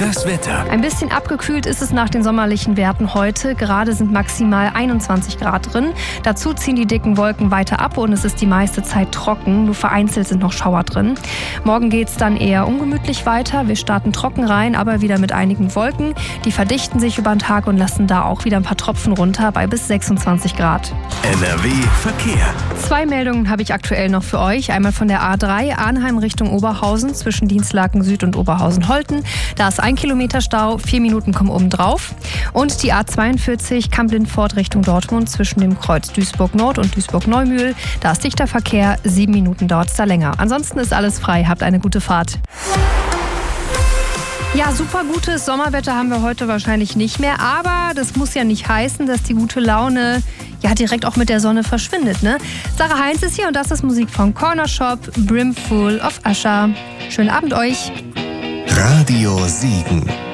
Das Wetter. Ein bisschen abgekühlt ist es nach den sommerlichen Werten heute. Gerade sind maximal 21 Grad drin. Dazu ziehen die dicken Wolken weiter ab und es ist die meiste Zeit trocken. Nur vereinzelt sind noch Schauer drin. Morgen geht es dann eher ungemütlich weiter. Wir starten trocken rein, aber wieder mit einigen Wolken. Die verdichten sich über den Tag und lassen da auch wieder ein paar Tropfen runter bei bis 26 Grad. NRW Verkehr. 2 Meldungen habe ich aktuell noch für euch. Einmal von der A3 Arnheim Richtung Oberhausen zwischen Dienstlaken Süd und Oberhausen-Holten. Da ist 1 Kilometer Stau, 4 Minuten kommen oben drauf. Und die A42 Kamp-Lindfort Richtung Dortmund zwischen dem Kreuz Duisburg-Nord und Duisburg-Neumühl. Da ist dichter Verkehr, 7 Minuten dauert es da länger. Ansonsten ist alles frei, habt eine gute Fahrt. Ja, super gutes Sommerwetter haben wir heute wahrscheinlich nicht mehr, aber das muss ja nicht heißen, dass die gute Laune ja direkt auch mit der Sonne verschwindet, ne? Sarah Heinz ist hier und das ist Musik von Corner Shop, Brimful of Usher. Schönen Abend euch. Radio Siegen.